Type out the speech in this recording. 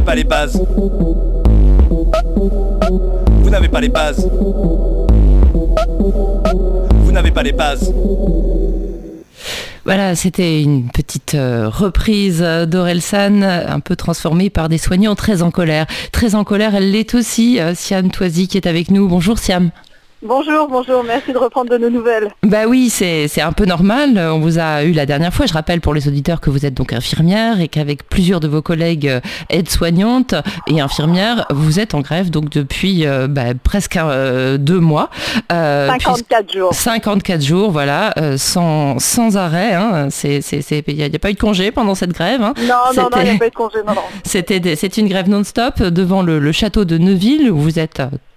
pas les bases. Vous n'avez pas les bases. Vous n'avez pas les bases. Voilà, c'était une petite reprise d'Orelsan, un peu transformée par des soignants très en colère. Très en colère, elle l'est aussi, Siam Toisy qui est avec nous. Bonjour Siam. Bonjour, merci de reprendre de nos nouvelles. Bah oui, c'est un peu normal. On vous a eu la dernière fois. Je rappelle pour les auditeurs que vous êtes donc infirmière et qu'avec plusieurs de vos collègues aides-soignantes et infirmières, vous êtes en grève donc depuis presque 2 mois. 54 jours. 54 jours, voilà, sans arrêt. Hein. Il n'y a pas eu de congé pendant cette grève. Hein. Non, il n'y a pas eu de congé, non. C'est une grève non-stop devant le château de Neuville où vous êtes